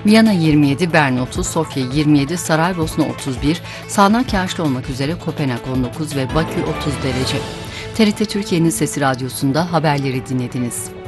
Viyana 27, Bern 30, Sofya 27, Saraybosna 31, sağanak yağışlı olmak üzere Kopenhag 19 ve Bakü 30 derece. TRT Türkiye'nin Sesi Radyosu'nda haberleri dinlediniz.